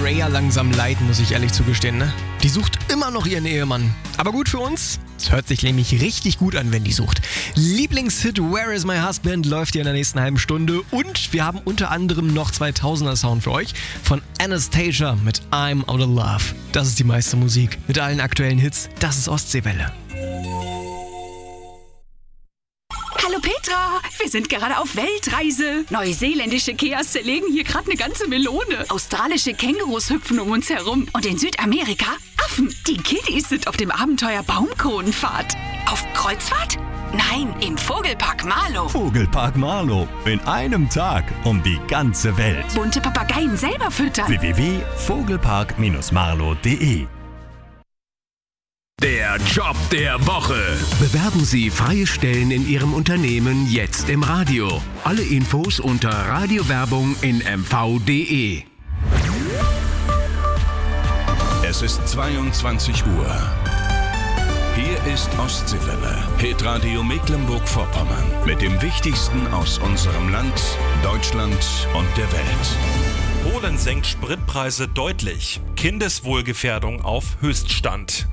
Rhea langsam leid, muss ich ehrlich zugestehen, ne? Die sucht immer noch ihren Ehemann. Aber gut für uns, es hört sich nämlich richtig gut an, wenn die sucht. Lieblingshit Where is my husband läuft hier in der nächsten halben Stunde und wir haben unter anderem noch 2000er Sound für euch von Anastasia mit I'm Out of Love. Das ist die meiste Musik mit allen aktuellen Hits. Das ist Ostseewelle. Hallo Petra, wir sind gerade auf Weltreise. Neuseeländische Keas zerlegen hier gerade eine ganze Melone. Australische Kängurus hüpfen um uns herum. Und in Südamerika Affen. Die Kiddies sind auf dem Abenteuer Baumkronenfahrt. Auf Kreuzfahrt? Nein, im Vogelpark Marlow. Vogelpark Marlow. In einem Tag um die ganze Welt. Bunte Papageien selber füttern. www.vogelpark-marlow.de. Der Job der Woche. Bewerben Sie freie Stellen in Ihrem Unternehmen jetzt im Radio. Alle Infos unter Radiowerbung in mv.de. Es ist 22 Uhr. Hier ist Ostseewelle, Hitradio Mecklenburg-Vorpommern. Mit dem Wichtigsten aus unserem Land, Deutschland und der Welt. Polen senkt Spritpreise deutlich. Kindeswohlgefährdung auf Höchststand.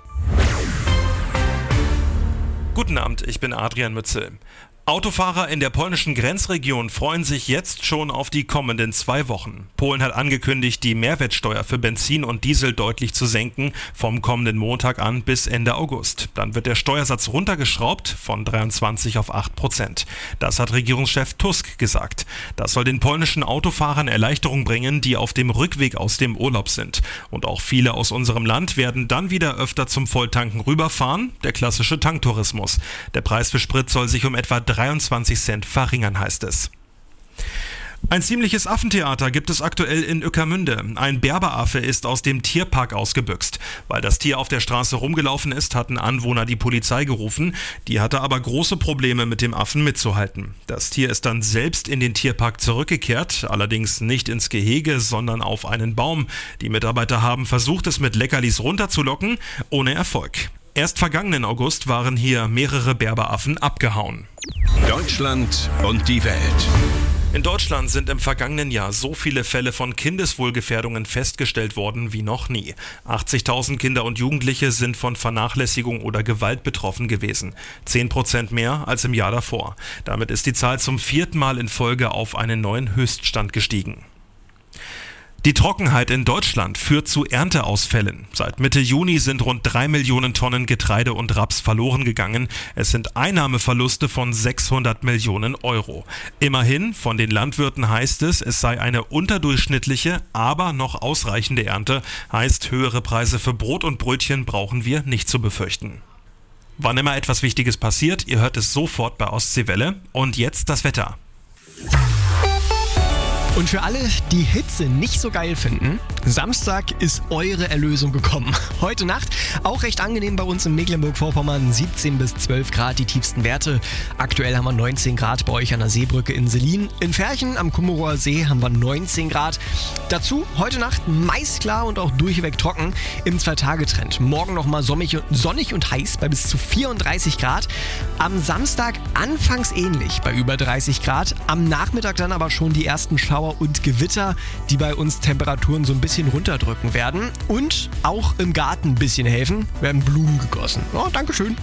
Guten Abend, ich bin Adrian Mützel. Autofahrer in der polnischen Grenzregion freuen sich jetzt schon auf die kommenden 2 Wochen. Polen hat angekündigt, die Mehrwertsteuer für Benzin und Diesel deutlich zu senken, vom kommenden Montag an bis Ende August. Dann wird der Steuersatz runtergeschraubt von 23 auf 8%. Das hat Regierungschef Tusk gesagt. Das soll den polnischen Autofahrern Erleichterung bringen, die auf dem Rückweg aus dem Urlaub sind. Und auch viele aus unserem Land werden dann wieder öfter zum Volltanken rüberfahren, der klassische Tanktourismus. Der Preis für Sprit soll sich um etwa 23 Cent verringern, heißt es. Ein ziemliches Affentheater gibt es aktuell in Ueckermünde. Ein Berberaffe ist aus dem Tierpark ausgebüxt. Weil das Tier auf der Straße rumgelaufen ist, hatten Anwohner die Polizei gerufen. Die hatte aber große Probleme mit dem Affen mitzuhalten. Das Tier ist dann selbst in den Tierpark zurückgekehrt, allerdings nicht ins Gehege, sondern auf einen Baum. Die Mitarbeiter haben versucht, es mit Leckerlis runterzulocken, ohne Erfolg. Erst vergangenen August waren hier mehrere Berberaffen abgehauen. Deutschland und die Welt. In Deutschland sind im vergangenen Jahr so viele Fälle von Kindeswohlgefährdungen festgestellt worden wie noch nie. 80.000 Kinder und Jugendliche sind von Vernachlässigung oder Gewalt betroffen gewesen. 10% mehr als im Jahr davor. Damit ist die Zahl zum 4. Mal in Folge auf einen neuen Höchststand gestiegen. Die Trockenheit in Deutschland führt zu Ernteausfällen. Seit Mitte Juni sind rund 3 Millionen Tonnen Getreide und Raps verloren gegangen. Es sind Einnahmeverluste von 600 Millionen Euro. Immerhin, von den Landwirten heißt es, es sei eine unterdurchschnittliche, aber noch ausreichende Ernte. Heißt, höhere Preise für Brot und Brötchen brauchen wir nicht zu befürchten. Wann immer etwas Wichtiges passiert, ihr hört es sofort bei Ostseewelle. Und jetzt das Wetter. Und für alle, die Hitze nicht so geil finden, Samstag ist eure Erlösung gekommen. Heute Nacht auch recht angenehm bei uns in Mecklenburg-Vorpommern, 17 bis 12 Grad die tiefsten Werte. Aktuell haben wir 19 Grad bei euch an der Seebrücke in Selin. In Ferchen am Kummerower See haben wir 19 Grad. Dazu heute Nacht meist klar und auch durchweg trocken im 2-Tage-Trend. Morgen nochmal sonnig und heiß bei bis zu 34 Grad. Am Samstag anfangs ähnlich bei über 30 Grad. Am Nachmittag dann aber schon die ersten Schauer und Gewitter, die bei uns Temperaturen so ein bisschen runterdrücken werden. Und auch im Garten ein bisschen helfen, werden Blumen gegossen. Oh, Dankeschön.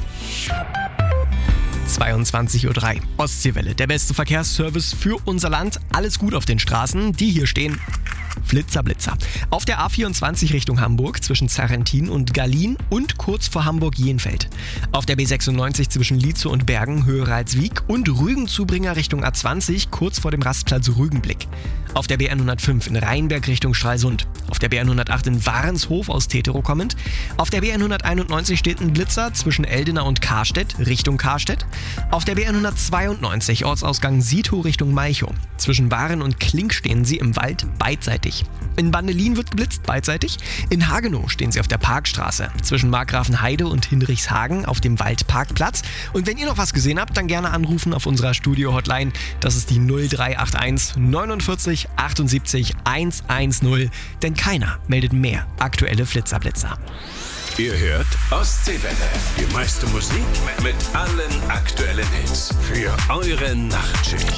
22.03 Uhr. Ostseewelle, der beste Verkehrsservice für unser Land. Alles gut auf den Straßen, die hier stehen. Flitzer, Blitzer. Auf der A24 Richtung Hamburg zwischen Zarrentin und Gallien und kurz vor Hamburg-Jenfeld. Auf der B96 zwischen Lietzow und Bergen, Höhe Ralswiek und Rügen-Zubringer Richtung A20 kurz vor dem Rastplatz Rügenblick. Auf der B105 in Rheinberg Richtung Stralsund. Auf der B108 in Warenshof aus Tetero kommend. Auf der B191 steht ein Blitzer zwischen Eldena und Karstedt Richtung Karstedt. Auf der B192 Ortsausgang Sito Richtung Malchow. Zwischen Waren und Klink stehen sie im Wald beidseitig. In Bandelin wird geblitzt beidseitig. In Hagenow stehen sie auf der Parkstraße. Zwischen Markgrafenheide und Hinrichshagen auf dem Waldparkplatz. Und wenn ihr noch was gesehen habt, dann gerne anrufen auf unserer Studio-Hotline. Das ist die 0381 49 78 110. Denn keiner meldet mehr aktuelle Flitzer-Blitzer. Ihr hört Ostseewelle. Die meiste Musik mit allen aktuellen Hits. Für eure Nachtschicht.